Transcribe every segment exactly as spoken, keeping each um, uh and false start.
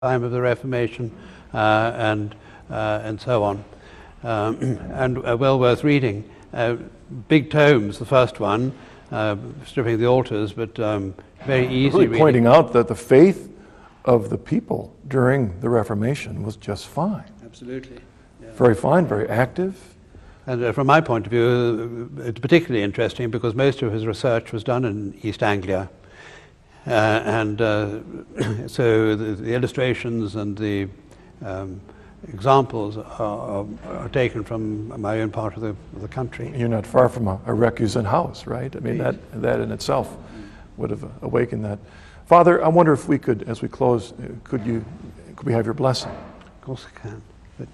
time of the Reformation, uh, and uh, and so on, um, and uh, well worth reading. Uh, big tomes, the first one, uh, stripping the altars, but um, very easy really reading. Pointing out that the faith of the people during the Reformation was just fine. Absolutely. Yeah. Very fine, very active. And uh, from my point of view, uh, it's particularly interesting because most of his research was done in East Anglia. Uh, and uh, so the, the illustrations and the um, examples are, are, are taken from my own part of the, of the country. You're not far from a, a recusant house, right? I mean, that, that in itself would have awakened that. Father, I wonder if we could, as we close, could you, could we have your blessing? Of course I can.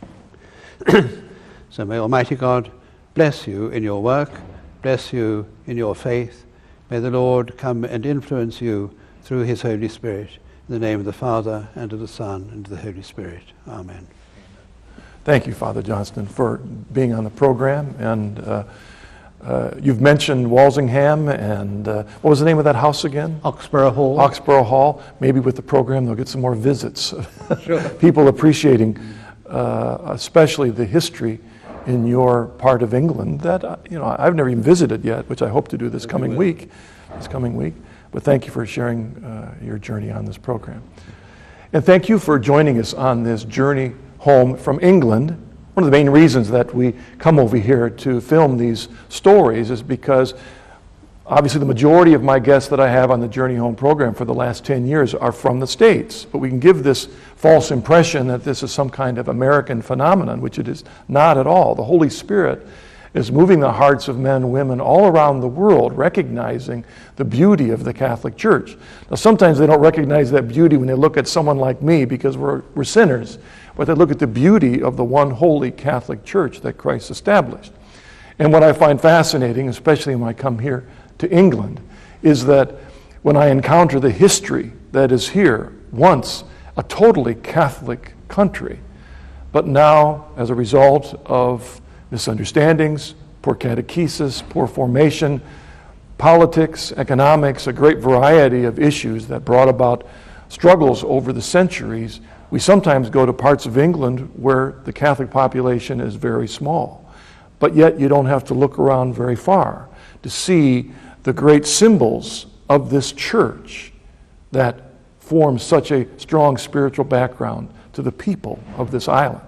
But so may Almighty God bless you in your work, bless you in your faith. May the Lord come and influence you through his Holy Spirit. In the name of the Father, and of the Son, and of the Holy Spirit. Amen. Thank you, Father Johnston, for being on the program. And uh, uh, you've mentioned Walsingham, and uh, what was the name of that house again? Oxborough Hall. Oxborough Hall. Maybe with the program they'll get some more visits. Sure. People appreciating uh, especially the history in your part of England that, uh, you know, I've never even visited yet, which I hope to do this coming week, this coming week. But thank you for sharing uh, your journey on this program. And thank you for joining us on this journey home from England. One of the main reasons that we come over here to film these stories is because obviously the majority of my guests that I have on the Journey Home program for the last ten years are from the States. But we can give this false impression that this is some kind of American phenomenon, which it is not at all. The Holy Spirit is moving the hearts of men and women all around the world, recognizing the beauty of the Catholic Church. Now, sometimes they don't recognize that beauty when they look at someone like me because we're, we're sinners, but they look at the beauty of the one holy Catholic Church that Christ established. And what I find fascinating, especially when I come here to England, is that when I encounter the history that is here, once a totally Catholic country, but now, as a result of misunderstandings, poor catechesis, poor formation, politics, economics, a great variety of issues that brought about struggles over the centuries, we sometimes go to parts of England where the Catholic population is very small. But yet you don't have to look around very far to see the great symbols of this church that form such a strong spiritual background to the people of this island.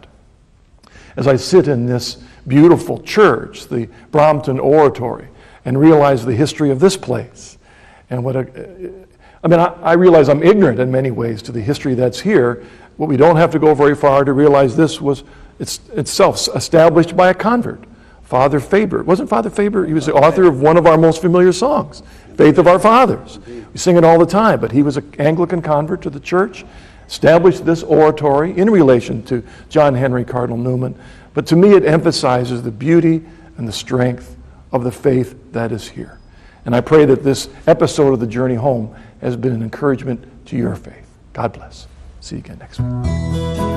As I sit in this beautiful church, the Brompton Oratory, and realize the history of this place, and what a, I mean, I, I realize I'm ignorant in many ways to the history that's here, but we don't have to go very far to realize this was it's, itself established by a convert. Father Faber. Wasn't Father Faber? He was the author of one of our most familiar songs, Faith of Our Fathers. We sing it all the time, but he was an Anglican convert to the church, established this oratory in relation to John Henry Cardinal Newman. But to me, it emphasizes the beauty and the strength of the faith that is here. And I pray that this episode of The Journey Home has been an encouragement to your faith. God bless. See you again next week.